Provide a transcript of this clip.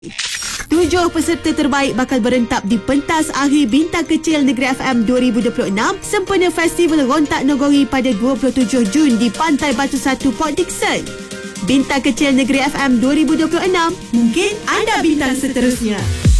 7 peserta terbaik bakal berentap di pentas akhir Bintang Kecil Negeri FM 2026 sempena Festival Rontak Nogori pada 27 Jun di Pantai Batu Satu, Port Dickson. Bintang Kecil Negeri FM 2026, mungkin anda bintang seterusnya.